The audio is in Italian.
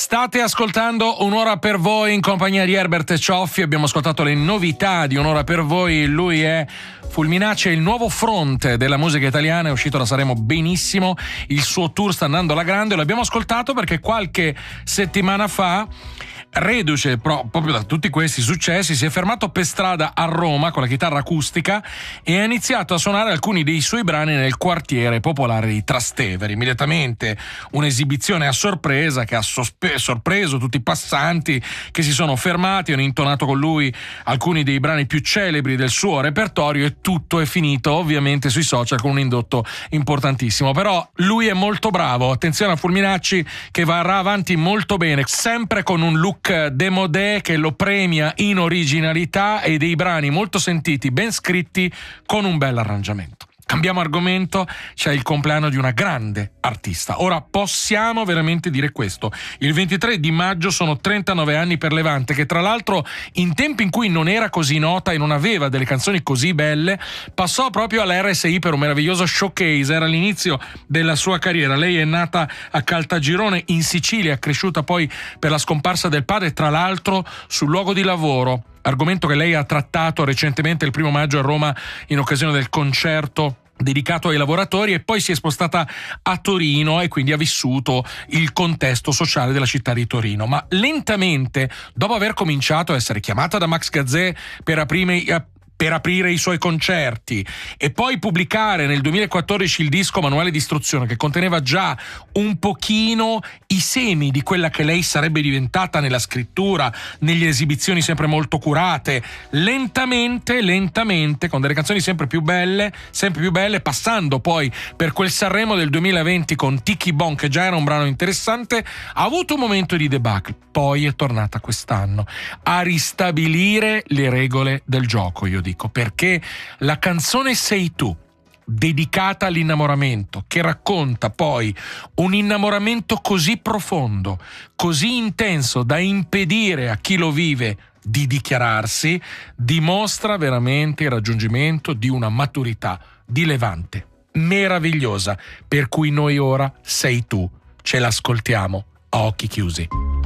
State ascoltando Un'ora per voi in compagnia di Herbert Cioffi. Abbiamo ascoltato le novità di Un'ora per voi. Lui è Fulminacci, è il nuovo fronte della musica italiana, è uscito da Sanremo benissimo, il suo tour sta andando alla grande. L'abbiamo ascoltato perché qualche settimana fa, reduce proprio da tutti questi successi, si è fermato per strada a Roma con la chitarra acustica e ha iniziato a suonare alcuni dei suoi brani nel quartiere popolare di Trastevere. Immediatamente un'esibizione a sorpresa che ha sorpreso tutti i passanti che si sono fermati, hanno intonato con lui alcuni dei brani più celebri del suo repertorio e tutto è finito ovviamente sui social con un indotto importantissimo. Però lui è molto bravo, attenzione a Fulminacci che varrà avanti molto bene, sempre con un look démodé che lo premia in originalità e dei brani molto sentiti, ben scritti, con un bel arrangiamento. Cambiamo argomento, c'è il compleanno di una grande artista. Ora possiamo veramente dire questo: il 23 di maggio sono 39 anni per Levante, che tra l'altro in tempi in cui non era così nota e non aveva delle canzoni così belle, passò proprio alla RSI per un meraviglioso showcase. Era l'inizio della sua carriera. Lei è nata a Caltagirone in Sicilia, è cresciuta poi per la scomparsa del padre, tra l'altro sul luogo di lavoro, argomento che lei ha trattato recentemente il 1 maggio a Roma in occasione del concerto dedicato ai lavoratori, e poi si è spostata a Torino e quindi ha vissuto il contesto sociale della città di Torino. Ma lentamente, dopo aver cominciato a essere chiamata da Max Gazzè per aprire i suoi concerti e poi pubblicare nel 2014 il disco Manuale di istruzione, che conteneva già un pochino i semi di quella che lei sarebbe diventata nella scrittura, nelle esibizioni sempre molto curate, lentamente, con delle canzoni sempre più belle, passando poi per quel Sanremo del 2020 con Tiki Bon, che già era un brano interessante, ha avuto un momento di debacle, poi è tornata quest'anno a ristabilire le regole del gioco, io dico, perché la canzone Sei tu, dedicata all'innamoramento, che racconta poi un innamoramento così profondo, così intenso da impedire a chi lo vive di dichiararsi, dimostra veramente il raggiungimento di una maturità di Levante meravigliosa, per cui noi ora Sei tu ce l'ascoltiamo a occhi chiusi.